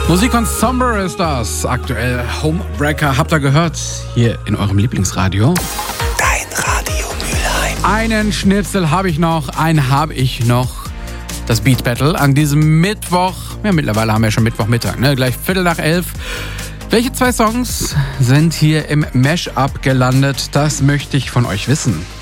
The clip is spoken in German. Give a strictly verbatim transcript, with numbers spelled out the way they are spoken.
Musik von Somber ist das. Aktuell Homebreaker. Habt ihr gehört? Hier in eurem Lieblingsradio. Dein Radio Mülheim. Einen Schnitzel habe ich noch. Einen habe ich noch. Das Beat Battle an diesem Mittwoch. Ja, mittlerweile haben wir schon Mittwochmittag, ne? Gleich Viertel nach elf. Welche zwei Songs sind hier im Mash-up gelandet? Das möchte ich von euch wissen.